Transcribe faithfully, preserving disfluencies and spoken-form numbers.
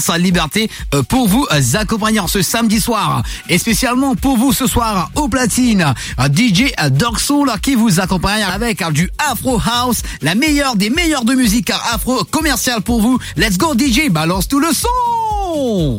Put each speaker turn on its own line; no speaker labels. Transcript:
sa liberté euh, pour vous euh, accompagner en ce samedi soir et spécialement pour vous ce soir au platine euh, D J euh, Dark Soul qui vous accompagne avec euh, du Afro House, la meilleure des meilleures de musique euh, afro commerciale pour vous. Let's go D J, balance tout le son.